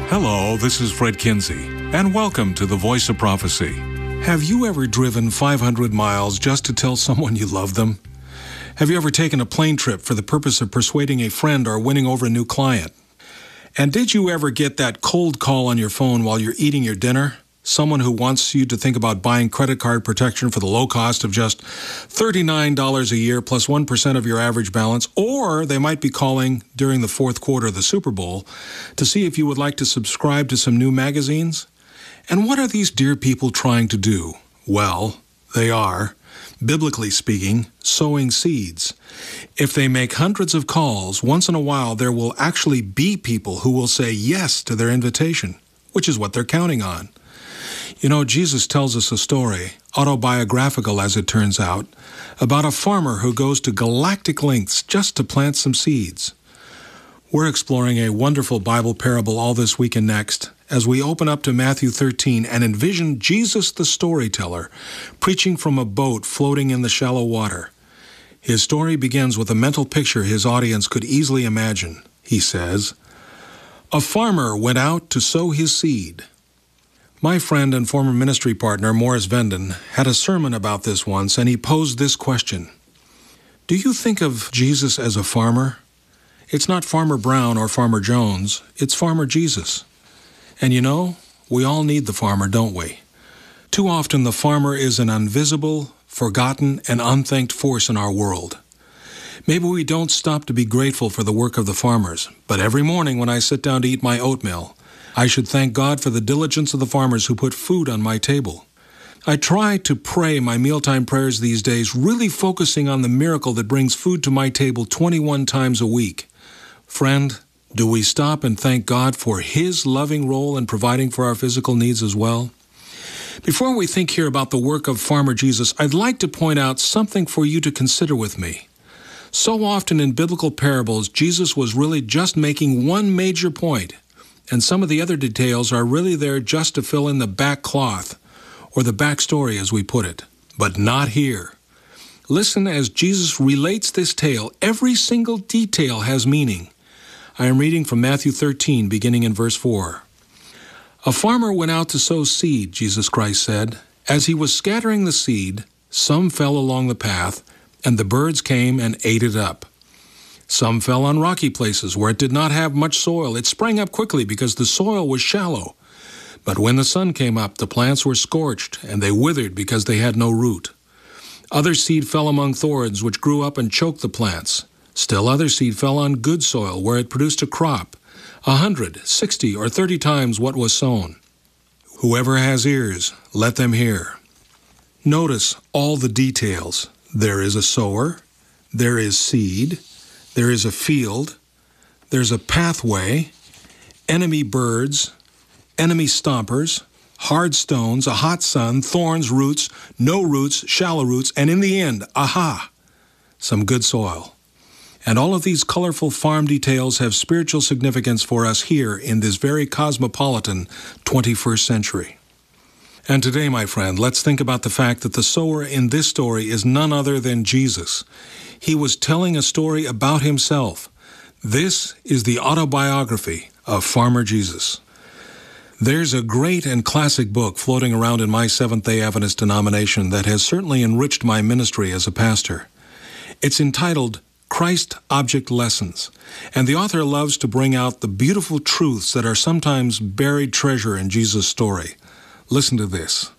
Hello, this is Fred Kinsey, and welcome to the Voice of Prophecy. Have you ever driven 500 miles just to tell someone you love them? Have you ever taken a plane trip for the purpose of persuading a friend or winning over a new client? And did you ever get that cold call on your phone while you're eating your dinner? Someone who wants you to think about buying credit card protection for the low cost of just $39 a year plus 1% of your average balance, or they might be calling during the fourth quarter of the Super Bowl to see if you would like to subscribe to some new magazines. And what are these dear people trying to do? Well, they are, biblically speaking, sowing seeds. If they make hundreds of calls, once in a while there will actually be people who will say yes to their invitation, which is what they're counting on. You know, Jesus tells us a story, autobiographical as it turns out, about a farmer who goes to galactic lengths just to plant some seeds. We're exploring a wonderful Bible parable all this week and next as we open up to Matthew 13 and envision Jesus the storyteller preaching from a boat floating in the shallow water. His story begins with a mental picture his audience could easily imagine. He says, "A farmer went out to sow his seed." My friend and former ministry partner, Morris Venden, had a sermon about this once, and he posed this question. Do you think of Jesus as a farmer? It's not Farmer Brown or Farmer Jones, it's Farmer Jesus. And you know, we all need the farmer, don't we? Too often the farmer is an invisible, forgotten, and unthanked force in our world. Maybe we don't stop to be grateful for the work of the farmers, but every morning when I sit down to eat my oatmeal, I should thank God for the diligence of the farmers who put food on my table. I try to pray my mealtime prayers these days, really focusing on the miracle that brings food to my table 21 times a week. Friend, do we stop and thank God for His loving role in providing for our physical needs as well? Before we think here about the work of Farmer Jesus, I'd like to point out something for you to consider with me. So often in biblical parables, Jesus was really just making one major point, and some of the other details are really there just to fill in the back cloth, or the backstory as we put it, but not here. Listen as Jesus relates this tale. Every single detail has meaning. I am reading from Matthew 13, beginning in verse 4. "A farmer went out to sow seed," Jesus Christ said. "As he was scattering the seed, some fell along the path, and the birds came and ate it up. Some fell on rocky places where it did not have much soil. It sprang up quickly because the soil was shallow. But when the sun came up, the plants were scorched, and they withered because they had no root. Other seed fell among thorns, which grew up and choked the plants. Still other seed fell on good soil, where it produced a crop, 100, 60, or 30 times what was sown. Whoever has ears, let them hear." Notice all the details. There is a sower, there is seed, there is a field, there's a pathway, enemy birds, enemy stompers, hard stones, a hot sun, thorns, roots, no roots, shallow roots, and in the end, aha, some good soil. And all of these colorful farm details have spiritual significance for us here in this very cosmopolitan 21st century. And today, my friend, let's think about the fact that the sower in this story is none other than Jesus. He was telling a story about himself. This is the autobiography of Farmer Jesus. There's a great and classic book floating around in my Seventh-day Adventist denomination that has certainly enriched my ministry as a pastor. It's entitled Christ Object Lessons, and the author loves to bring out the beautiful truths that are sometimes buried treasure in Jesus' story. Listen to this.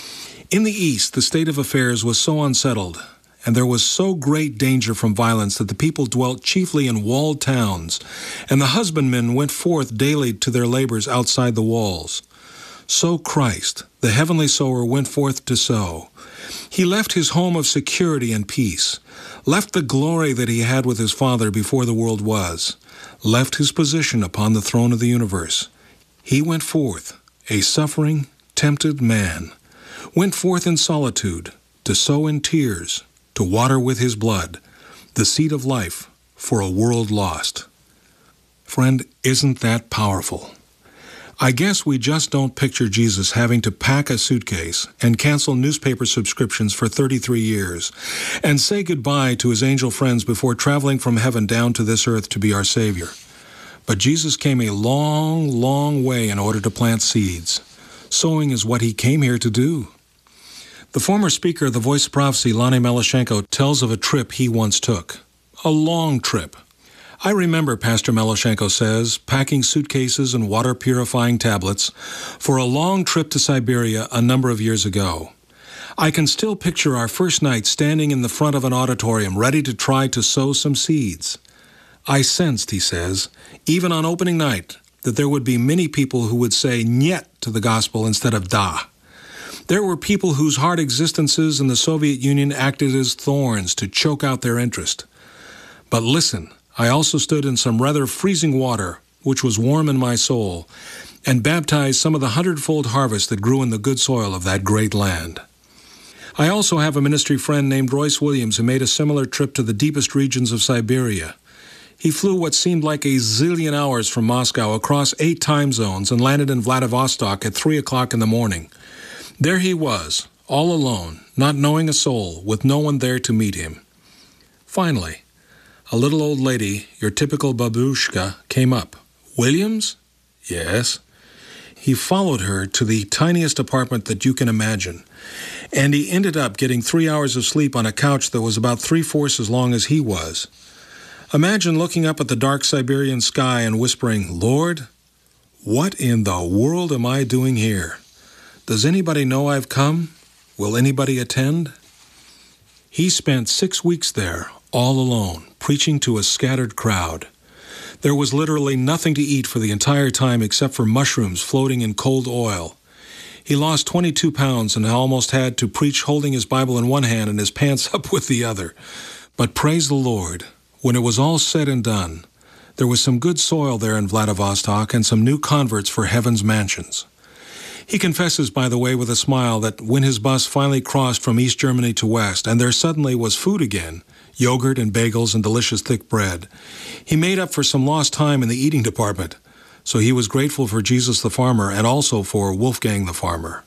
In the East, the state of affairs was so unsettled, and there was so great danger from violence that the people dwelt chiefly in walled towns, and the husbandmen went forth daily to their labors outside the walls. So Christ, the heavenly sower, went forth to sow. He left his home of security and peace, left the glory that he had with his Father before the world was, left his position upon the throne of the universe. He went forth, a suffering, tempted man, went forth in solitude, to sow in tears, to water with his blood, the seed of life for a world lost. Friend, isn't that powerful? I guess we just don't picture Jesus having to pack a suitcase and cancel newspaper subscriptions for 33 years and say goodbye to his angel friends before traveling from heaven down to this earth to be our Savior. But Jesus came a long, long way in order to plant seeds. Sowing is what he came here to do. The former speaker of the Voice of Prophecy, Lonnie Meloshenko, tells of a trip he once took. A long trip. I remember, Pastor Meloshenko says, packing suitcases and water-purifying tablets for a long trip to Siberia a number of years ago. I can still picture our first night standing in the front of an auditorium ready to try to sow some seeds. I sensed, he says, even on opening night, that there would be many people who would say "niet" to the gospel instead of "da." There were people whose hard existences in the Soviet Union acted as thorns to choke out their interest. But listen, I also stood in some rather freezing water, which was warm in my soul, and baptized some of the 100-fold harvest that grew in the good soil of that great land. I also have a ministry friend named Royce Williams who made a similar trip to the deepest regions of Siberia. He flew what seemed like a zillion hours from Moscow across 8 time zones and landed in Vladivostok at 3 o'clock in the morning. There he was, all alone, not knowing a soul, with no one there to meet him. Finally, a little old lady, your typical babushka, came up. "Williams?" "Yes." He followed her to the tiniest apartment that you can imagine, and he ended up getting 3 hours of sleep on a couch that was about 3/4 as long as he was. Imagine looking up at the dark Siberian sky and whispering, "Lord, what in the world am I doing here? Does anybody know I've come? Will anybody attend?" He spent 6 weeks there, all alone, preaching to a scattered crowd. There was literally nothing to eat for the entire time except for mushrooms floating in cold oil. He lost 22 pounds and almost had to preach holding his Bible in one hand and his pants up with the other. But praise the Lord, when it was all said and done, there was some good soil there in Vladivostok and some new converts for heaven's mansions. He confesses, by the way, with a smile, that when his bus finally crossed from East Germany to West, and there suddenly was food again, yogurt and bagels and delicious thick bread, he made up for some lost time in the eating department. So he was grateful for Jesus the farmer and also for Wolfgang the farmer.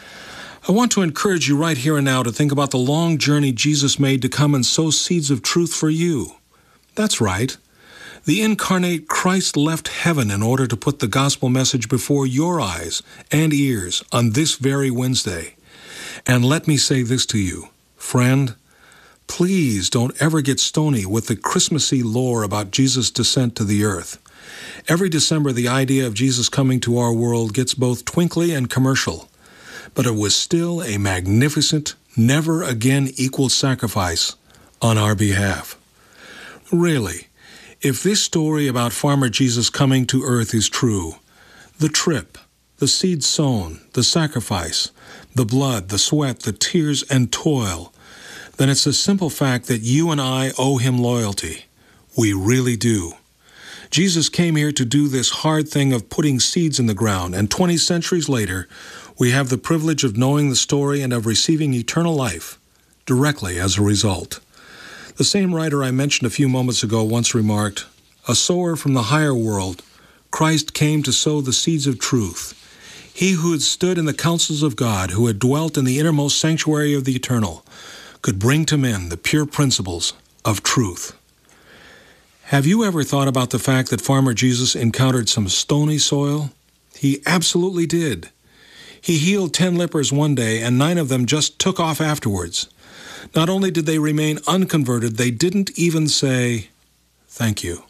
I want to encourage you right here and now to think about the long journey Jesus made to come and sow seeds of truth for you. That's right. The incarnate Christ left heaven in order to put the gospel message before your eyes and ears on this very Wednesday. And let me say this to you, friend, please don't ever get stony with the Christmassy lore about Jesus' descent to the earth. Every December, the idea of Jesus coming to our world gets both twinkly and commercial, but it was still a magnificent, never again equal sacrifice on our behalf. Really, if this story about Farmer Jesus coming to earth is true, the trip, the seed sown, the sacrifice, the blood, the sweat, the tears, and toil, then it's a simple fact that you and I owe him loyalty. We really do. Jesus came here to do this hard thing of putting seeds in the ground, and 20 centuries later, we have the privilege of knowing the story and of receiving eternal life directly as a result. The same writer I mentioned a few moments ago once remarked, "A sower from the higher world, Christ came to sow the seeds of truth. He who had stood in the counsels of God, who had dwelt in the innermost sanctuary of the eternal, could bring to men the pure principles of truth." Have you ever thought about the fact that Farmer Jesus encountered some stony soil? He absolutely did. He healed 10 lepers one day, and 9 of them just took off afterwards. Not only did they remain unconverted, they didn't even say, "Thank you."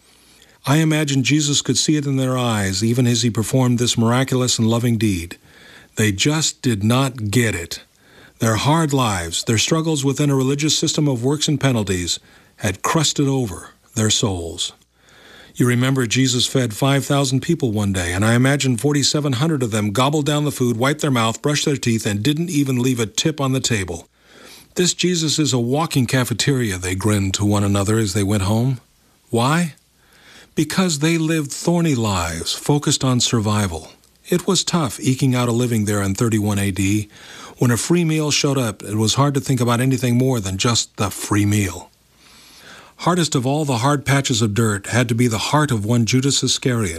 I imagine Jesus could see it in their eyes, even as he performed this miraculous and loving deed. They just did not get it. Their hard lives, their struggles within a religious system of works and penalties, had crusted over their souls. You remember Jesus fed 5,000 people one day, and I imagine 4,700 of them gobbled down the food, wiped their mouth, brushed their teeth, and didn't even leave a tip on the table. This Jesus is a walking cafeteria, they grinned to one another as they went home. Why? Because they lived thorny lives, focused on survival. It was tough eking out a living there in 31 AD. When a free meal showed up, it was hard to think about anything more than just the free meal. Hardest of all the hard patches of dirt had to be the heart of one Judas Iscariot.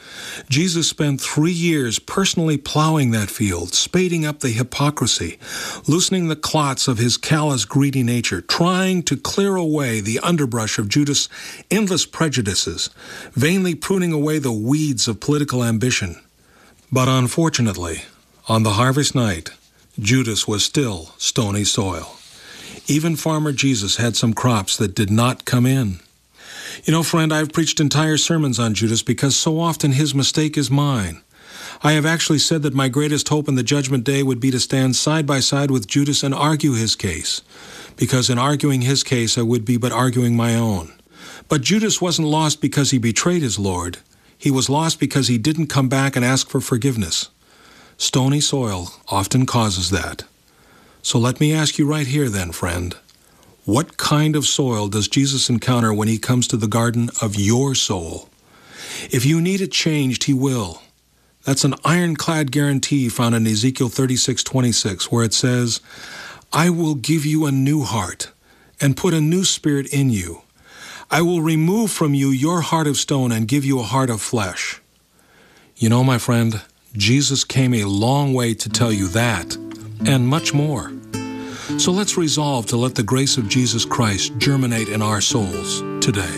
Jesus spent 3 years personally plowing that field, spading up the hypocrisy, loosening the clots of his callous, greedy nature, trying to clear away the underbrush of Judas' endless prejudices, vainly pruning away the weeds of political ambition. But unfortunately, on the harvest night, Judas was still stony soil. Even Farmer Jesus had some crops that did not come in. You know, friend, I've preached entire sermons on Judas because so often his mistake is mine. I have actually said that my greatest hope in the judgment day would be to stand side by side with Judas and argue his case, because in arguing his case I would be but arguing my own. But Judas wasn't lost because he betrayed his Lord. He was lost because he didn't come back and ask for forgiveness. Stony soil often causes that. So let me ask you right here then, friend. What kind of soil does Jesus encounter when he comes to the garden of your soul? If you need it changed, he will. That's an ironclad guarantee found in Ezekiel 36:26, where it says, I will give you a new heart and put a new spirit in you. I will remove from you your heart of stone and give you a heart of flesh. You know, my friend, Jesus came a long way to tell you that and much more. So let's resolve to let the grace of Jesus Christ germinate in our souls today.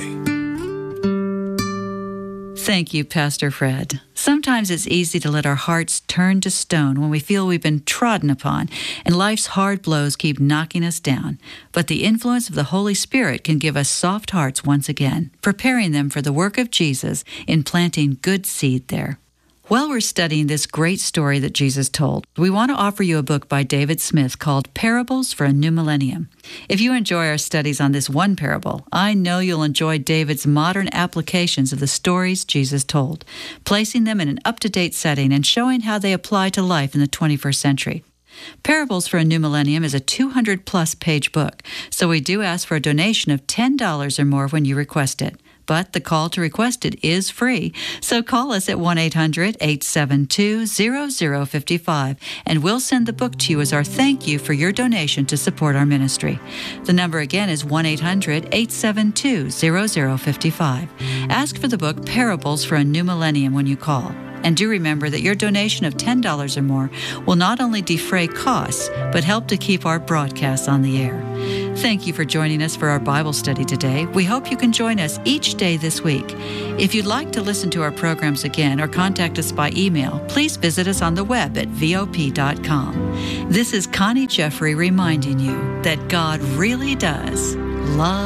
Thank you, Pastor Fred. Sometimes it's easy to let our hearts turn to stone when we feel we've been trodden upon and life's hard blows keep knocking us down. But the influence of the Holy Spirit can give us soft hearts once again, preparing them for the work of Jesus in planting good seed there. While we're studying this great story that Jesus told, we want to offer you a book by David Smith called Parables for a New Millennium. If you enjoy our studies on this one parable, I know you'll enjoy David's modern applications of the stories Jesus told, placing them in an up-to-date setting and showing how they apply to life in the 21st century. Parables for a New Millennium is a 200-plus page book, so we do ask for a donation of $10 or more when you request it. But the call to request it is free, so call us at 1-800-872-0055, and we'll send the book to you as our thank you for your donation to support our ministry. The number again is 1-800-872-0055. Ask for the book Parables for a New Millennium when you call. And do remember that your donation of $10 or more will not only defray costs, but help to keep our broadcasts on the air. Thank you for joining us for our Bible study today. We hope you can join us each day this week. If you'd like to listen to our programs again or contact us by email, please visit us on the web at vop.com. This is Connie Jeffrey reminding you that God really does love